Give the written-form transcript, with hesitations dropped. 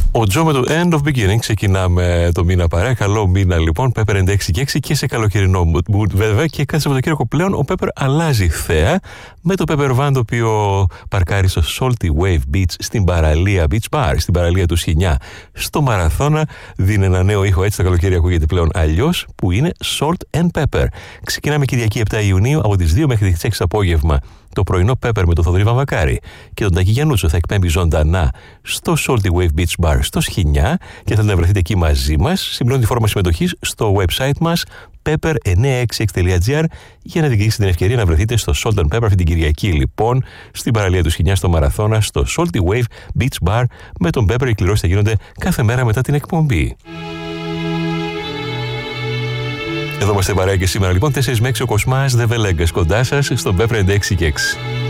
Ο Τζο με το End of Beginning. Ξεκινάμε το μήνα παρέα. Καλό μήνα λοιπόν. Pepper 96 και 6 και σε καλοκαιρινό mood βέβαια. Και κάθε Σαββατοκύριακο πλέον ο Pepper αλλάζει θέα με το Pepper Van, το οποίο παρκάρει στο Salty Wave Beach στην παραλία Beach Bar, στην παραλία του Σχοινιά. Στο Μαραθώνα δίνει ένα νέο ήχο, έτσι το καλοκαίρι ακούγεται πλέον αλλιώς, που είναι Salt and Pepper. Ξεκινάμε Κυριακή 7 Ιουνίου από τις 2 μέχρι τις 6 απόγευμα. Το πρωινό Pepper με τον Θοδωρή Βαμβακάρη και τον Τάκη Γιαννούτσο θα εκπέμπει ζωντανά στο Salty Wave Beach Bar στο Σχοινιά και θέλετε να βρεθείτε εκεί μαζί μας. Συμπληρώνει τη φόρμα συμμετοχής στο website μας pepper966.gr για να διεκδικήσετε την ευκαιρία να βρεθείτε στο Salt and Pepper αυτή την Κυριακή λοιπόν στην παραλία του Σχοινιά στο Μαραθώνα στο Salty Wave Beach Bar με τον Pepper. Οι κληρώσεις θα γίνονται κάθε μέρα μετά την εκπομπή. Εδώ είμαστε παρέα και σήμερα λοιπόν 4 με 6 ο Κοσμάς Δε Βελέγκας κοντά σας στο Pepper 96 και 6.